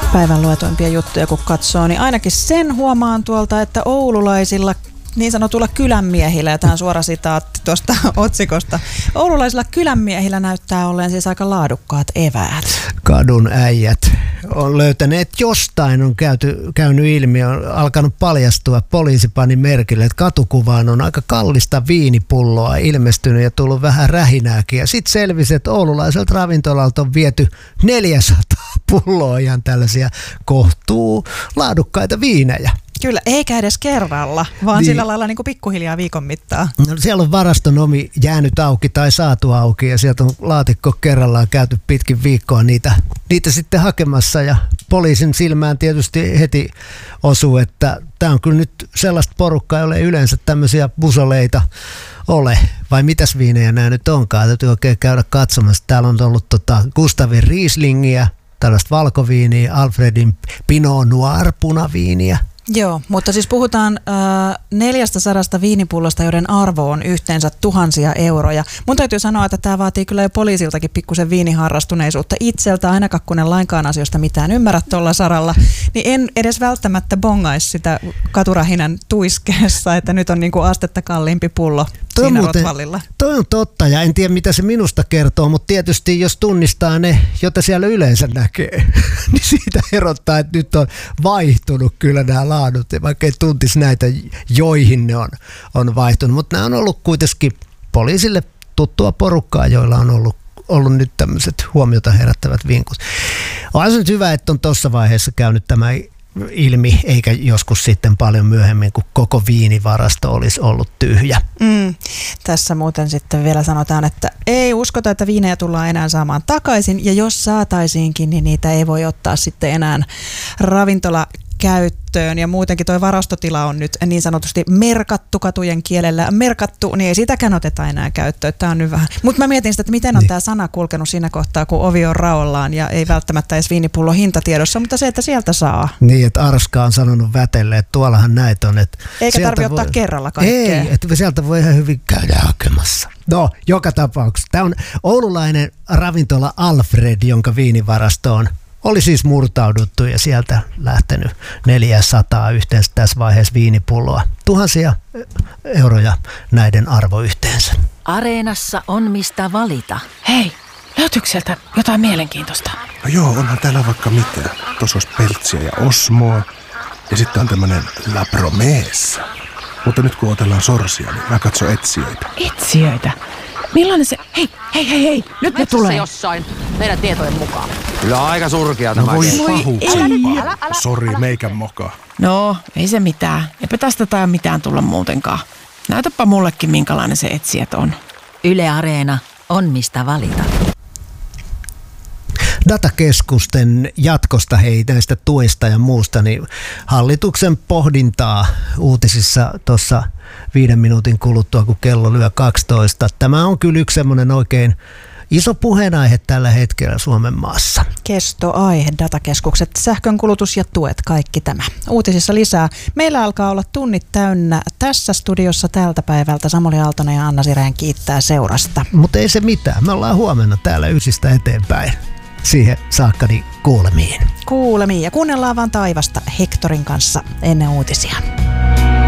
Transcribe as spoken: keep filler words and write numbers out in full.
päivän luetuimpia juttuja kun katsoo, niin ainakin sen huomaan tuolta, että oululaisilla niin sanotulla kylänmiehillä, ja tämä on suora sitaatti tuosta otsikosta, oululaisilla kylänmiehillä näyttää olleen siis aika laadukkaat eväät. Kadun äijät on löytäneet, jostain on käyty, käynyt ilmi, on alkanut paljastua poliisipanin merkille, että katukuvaan on aika kallista viinipulloa ilmestynyt ja tullut vähän rähinääkin. Ja sitten selvisi, että oululaiselta ravintolalta on viety neljäsataa pulloa ihan tällaisia kohtuu laadukkaita viinejä. Kyllä, eikä edes kerralla, vaan niin. Sillä lailla niin kuin pikkuhiljaa viikon mittaan. No, siellä on varaston omi jäänyt auki tai saatu auki ja sieltä on laatikko kerrallaan käyty pitkin viikkoa niitä, niitä sitten hakemassa. Ja poliisin silmään tietysti heti osuu, että tämä on kyllä nyt sellaista porukkaa, jolle ei yleensä tämmöisiä busoleita ole. Vai mitäs viinejä nämä nyt onkaan? Täytyy oikein käydä katsomassa. Täällä on ollut tota Gustavin Rieslingiä, tällaista valkoviiniä, Alfredin Pinot Noir punaviiniä. Joo, mutta siis puhutaan äh, neljästäsadasta viinipullosta, joiden arvo on yhteensä tuhansia euroja. Mun täytyy sanoa, että tämä vaatii kyllä jo poliisiltakin pikkusen viiniharrastuneisuutta itseltä, ainakaan kun en lainkaan asioista mitään ymmärrä tuolla saralla, niin en edes välttämättä bongaisi sitä katurahinan tuiskeessa, että nyt on niinku astetta kalliimpi pullo toi siinä muuten, Rotvallilla. Toi on totta ja en tiedä mitä se minusta kertoo, mutta tietysti jos tunnistaa ne, joita siellä yleensä näkee, niin siitä erottaa, että nyt on vaihtunut kyllä nämä laadut, vaikka ei tuntisi näitä, joihin ne on, on vaihtunut. Mutta nämä on ollut kuitenkin poliisille tuttua porukkaa, joilla on ollut, ollut nyt tämmöiset huomiota herättävät vinkut. On se nyt hyvä, että on tuossa vaiheessa käynyt tämä ilmi, eikä joskus sitten paljon myöhemmin, kun koko viinivarasto olisi ollut tyhjä. Mm. Tässä muuten sitten vielä sanotaan, että ei uskota, että viinejä tullaan enää saamaan takaisin, ja jos saataisiinkin, niin niitä ei voi ottaa sitten enää ravintola käyttöön, ja muutenkin tuo varastotila on nyt niin sanotusti merkattu katujen kielellä. Merkattu, niin ei sitäkään oteta enää käyttöön. Tämä on nyt vähän. Mutta mä mietin sitä, että miten on niin. Tämä sana kulkenut siinä kohtaa, kun ovi on raollaan ja ei välttämättä edes viinipullo hintatiedossa, mutta se, että sieltä saa. Niin, että Arska on sanonut Vätelle, että tuollahan näitä on. Että eikä tarvitse ottaa kerralla kaikkea. Ei, että sieltä voi ihan hyvin käydä hakemassa. No, joka tapauksessa. Tämä on oululainen ravintola Alfred, jonka viinivarastoon oli siis murtauduttu ja sieltä lähtenyt neljäsataa yhteensä tässä vaiheessa viinipulloa. Tuhansia euroja näiden arvo yhteensä. Areenassa on mistä valita. Hei, löytyykö sieltä jotain mielenkiintoista? No joo, onhan täällä vaikka mitä. Tuossa olisi peltsiä ja osmoa. Ja sitten on tämmönen La Promessa. Mutta nyt kun otellaan sorsia, niin mä katson etsijöitä. Etsijöitä? Millainen se... Hei, hei, hei, hei, nyt ne tulee. Jossain, meidän tietojen mukaan. Kyllä aika surkea tämä. No voi pahuksempaa. Sori, meikän moka. No, ei se mitään. Eipä tästä tai mitään tulla muutenkaan. Näytäpä mullekin, minkälainen se etsijät on. Yle Areena on mistä valita. Datakeskusten jatkosta, hei, näistä tuista ja muusta, niin hallituksen pohdintaa uutisissa tuossa viiden minuutin kuluttua, kun kello lyö kaksitoista. Tämä on kyllä yksi semmoinen oikein iso puheenaihe tällä hetkellä Suomen maassa. Kestoaihe, datakeskukset, sähkönkulutus ja tuet, kaikki tämä. Uutisissa lisää. Meillä alkaa olla tunnit täynnä tässä studiossa tältä päivältä. Samuli Aaltonen ja Anna Sirén kiittää seurasta. Mutta ei se mitään. Me ollaan huomenna täällä ysistä eteenpäin. Siihen saakka niin kuulemiin. Kuulemiin ja kuunnellaan vaan taivasta Hektorin kanssa ennen uutisia.